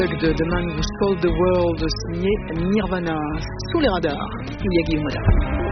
De The Man Who Sold the World, signé Nirvana. Sous les radars, il y a Guillaume Moda.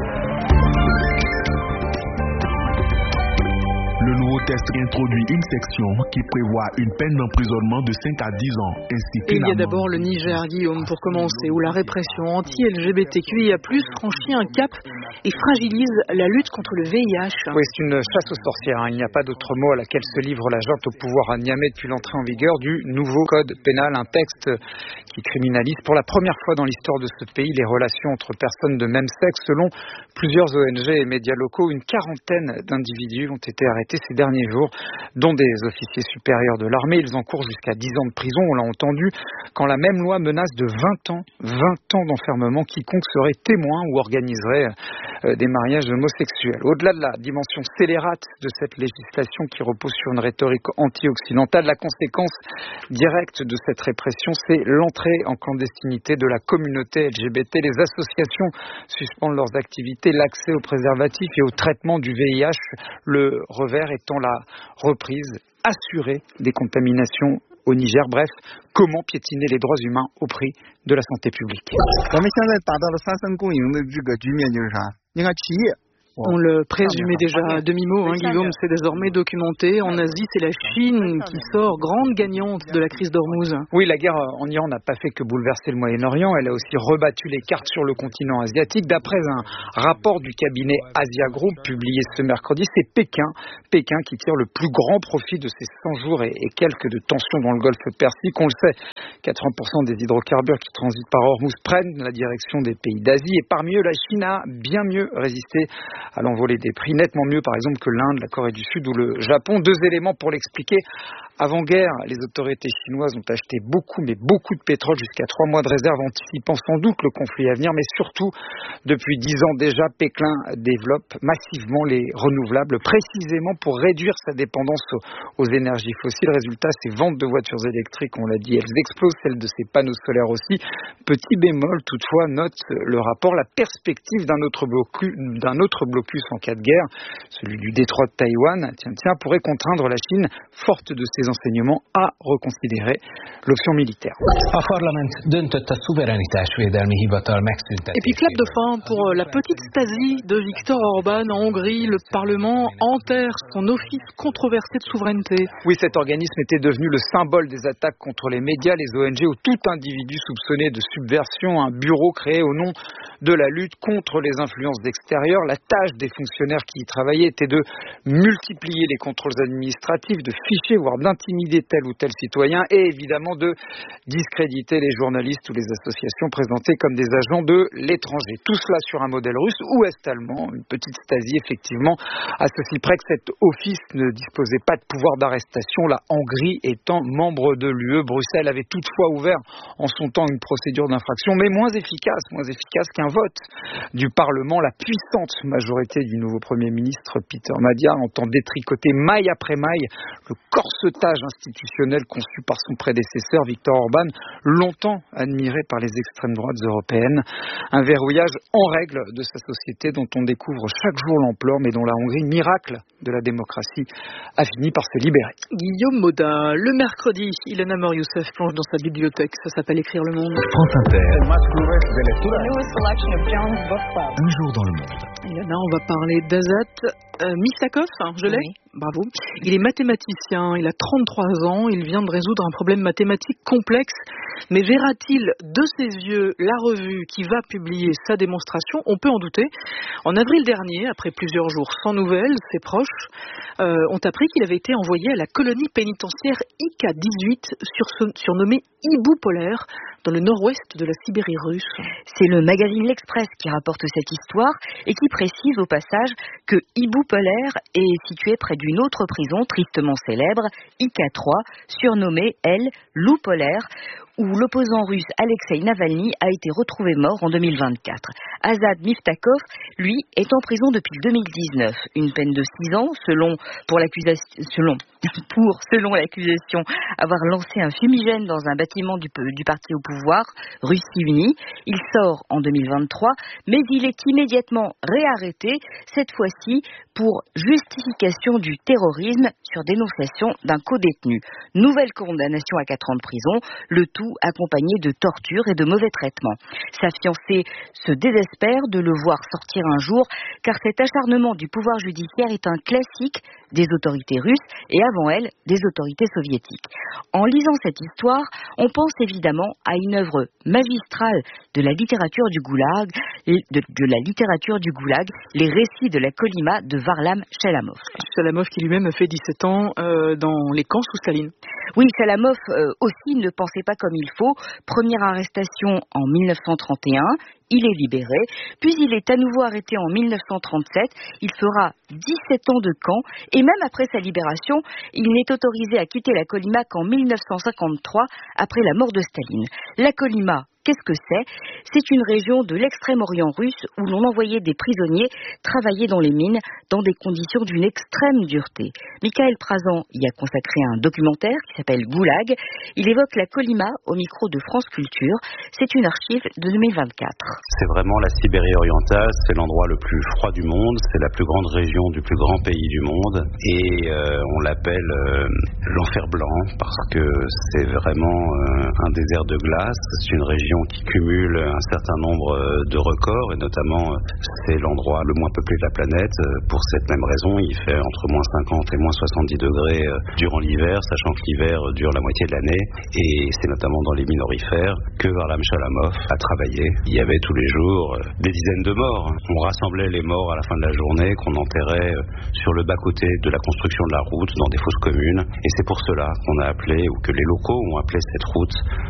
Le nouveau texte introduit une section qui prévoit une peine d'emprisonnement de 5 à 10 ans. Et il y a d'abord le Niger, Guillaume, pour commencer, où la répression anti-LGBTQIA+, franchit un cap et fragilise la lutte contre le VIH. Oui, c'est une chasse aux sorcières. Il n'y a pas d'autre mot à laquelle se livre la junte au pouvoir à Niamey depuis l'entrée en vigueur du nouveau code pénal, un texte qui criminalise pour la première fois dans l'histoire de ce pays les relations entre personnes de même sexe. Selon plusieurs ONG et médias locaux, une quarantaine d'individus ont été arrêtés ces derniers jours, dont des officiers supérieurs de l'armée. Ils encourent jusqu'à 10 ans de prison, on l'a entendu, quand la même loi menace de 20 ans d'enfermement quiconque serait témoin ou organiserait des mariages homosexuels. Au-delà de la dimension scélérate de cette législation qui repose sur une rhétorique anti-occidentale, la conséquence directe de cette répression, c'est l'entrée en clandestinité de la communauté LGBT. Les associations suspendent leurs activités, l'accès aux préservatifs et au traitement du VIH, le revers étant la reprise assurée des contaminations au Niger. Bref, comment piétiner les droits humains au prix de la santé publique. On le présumait déjà à demi-mot, Guillaume, c'est désormais documenté. En Asie, c'est la Chine qui sort grande gagnante de la crise d'Ormuz. Oui, la guerre en Iran n'a pas fait que bouleverser le Moyen-Orient. Elle a aussi rebattu les cartes sur le continent asiatique. D'après un rapport du cabinet Asia Group publié ce mercredi, c'est Pékin qui tire le plus grand profit de ces 100 jours et quelques de tensions dans le golfe Persique. On le sait, 80% des hydrocarbures qui transitent par Ormuz prennent la direction des pays d'Asie. Et parmi eux, la Chine a bien mieux résisté à l'envolée des prix, nettement mieux par exemple que l'Inde, la Corée du Sud ou le Japon. Deux éléments pour l'expliquer. Avant-guerre, les autorités chinoises ont acheté beaucoup de pétrole, jusqu'à 3 mois de réserve, anticipant sans doute le conflit à venir. Mais surtout, depuis 10 ans déjà, Pékin développe massivement les renouvelables, précisément pour réduire sa dépendance aux énergies fossiles. Résultat, ces ventes de voitures électriques, on l'a dit, elles explosent, celles de ces panneaux solaires aussi. Petit bémol, toutefois, note le rapport, la perspective d'un autre blocus en cas de guerre, celui du détroit de Taïwan, pourrait contraindre la Chine, forte de ses enseignements, à reconsidérer l'option militaire. Et puis clap de fin pour la petite Stasi de Viktor Orban en Hongrie. Le Parlement enterre son office controversé de souveraineté. Oui, cet organisme était devenu le symbole des attaques contre les médias, les ONG ou tout individu soupçonné de subversion. Un bureau créé au nom de la lutte contre les influences extérieures. La tâche des fonctionnaires qui y travaillaient était de multiplier les contrôles administratifs, de ficher, voire d'intimider tel ou tel citoyen et évidemment de discréditer les journalistes ou les associations présentées comme des agents de l'étranger. Tout cela sur un modèle russe ou est-allemand, une petite Stasi effectivement, à ceci près que cet office ne disposait pas de pouvoir d'arrestation, la Hongrie étant membre de l'UE. Bruxelles avait toutefois ouvert en son temps une procédure d'infraction, mais moins efficace qu'un vote du Parlement. La puissante majorité du nouveau Premier ministre Peter Magyar entend détricoter maille après maille le corsetage institutionnel conçu par son prédécesseur Viktor Orban, longtemps admiré par les extrêmes droites européennes. Un verrouillage en règle de sa société dont on découvre chaque jour l'ampleur, mais dont la Hongrie, miracle de la démocratie, a fini par se libérer. Guillaume Moda, le mercredi, Ilana Mor-Youssef plonge dans sa bibliothèque. Ça s'appelle Écrire le monde. France Inter. Un jour dans le monde. Ilana, on va parler d'Azat Mistakov, je l'ai. Oui. Bravo. Il est mathématicien, il a 33 ans, il vient de résoudre un problème mathématique complexe, mais verra-t-il de ses yeux la revue qui va publier sa démonstration? On peut en douter. En avril dernier, après plusieurs jours sans nouvelles, ses proches ont appris qu'il avait été envoyé à la colonie pénitentiaire IK-18, surnommée Hibou polaire, dans le nord-ouest de la Sibérie russe. C'est le magazine L'Express qui rapporte cette histoire et qui précise au passage que Hibou polaire est situé près d'une autre prison tristement célèbre, IK-3, surnommée, elle, Loup polaire, où l'opposant russe Alexei Navalny a été retrouvé mort en 2024. Azad Mistakov, lui, est en prison depuis 2019. Une peine de 6 ans, selon l'accusation, avoir lancé un fumigène dans un bâtiment du parti au pouvoir, Russie Unie. Il sort en 2023, mais il est immédiatement réarrêté, cette fois-ci pour justification du terrorisme sur dénonciation d'un codétenu. Nouvelle condamnation à 4 ans de prison, le tout tout accompagné de tortures et de mauvais traitements. Sa fiancée se désespère de le voir sortir un jour, car cet acharnement du pouvoir judiciaire est un classique des autorités russes et avant elle, des autorités soviétiques. En lisant cette histoire, on pense évidemment à une œuvre magistrale de la littérature du Goulag, les récits de la Kolyma de Varlam Chalamov. Chalamov qui lui-même a fait 17 ans dans les camps sous Staline. Oui, Chalamov aussi ne pensait pas comme il faut. Première arrestation en 1931. Il est libéré, puis il est à nouveau arrêté en 1937. Il fera 17 ans de camp et même après sa libération, il n'est autorisé à quitter la Kolyma qu'en 1953, après la mort de Staline. La Kolyma, qu'est-ce que c'est ? C'est une région de l'extrême-orient russe où l'on envoyait des prisonniers travailler dans les mines dans des conditions d'une extrême dureté. Michael Prazan y a consacré un documentaire qui s'appelle Goulag. Il évoque la Kolyma au micro de France Culture. C'est une archive de 2024. C'est vraiment la Sibérie orientale, c'est l'endroit le plus froid du monde, c'est la plus grande région du plus grand pays du monde et on l'appelle l'enfer blanc parce que c'est vraiment un désert de glace. C'est une région qui cumule un certain nombre de records et notamment c'est l'endroit le moins peuplé de la planète. Pour cette même raison, il fait entre moins 50 et moins 70 degrés durant l'hiver, sachant que l'hiver dure la moitié de l'année et c'est notamment dans les mines aurifères que Varlam Chalamov a travaillé. Il y avait tous les jours des dizaines de morts. On rassemblait les morts à la fin de la journée qu'on enterrait sur le bas-côté de la construction de la route dans des fosses communes et c'est pour cela qu'on a appelé ou que les locaux ont appelé cette route